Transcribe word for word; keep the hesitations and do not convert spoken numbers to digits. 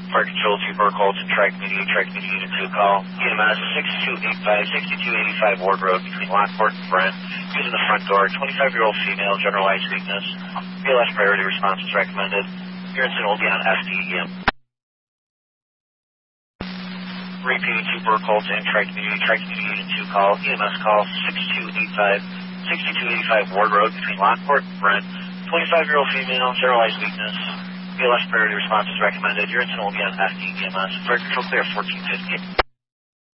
Fire Control two, Burke Holton, Tri Community, Tri Community Unit two, call E M S six two eight five, six two eight five Ward Road between Lockport and Brent. Using the front door, twenty-five-year-old female, generalized weakness. B L S priority response is recommended. Urine will be on F D E M. Repeating two, Burke Holton, Tri Community, Tri Community Unit two, call E M S call six two eight five, six two eight five Ward Road between Lockport and Brent. twenty-five-year-old female, generalized weakness. B L S priority response is recommended. Your incident will be on F D E M S. Fire Control clear fourteen fifty.